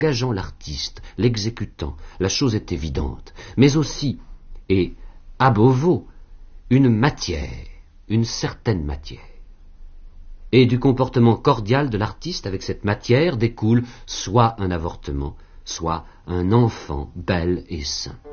gageant l'artiste, l'exécutant, la chose est évidente, mais aussi, et ab ovo, une matière, une certaine matière. Et du comportement cordial de l'artiste avec cette matière découle soit un avortement, soit un enfant bel et sain.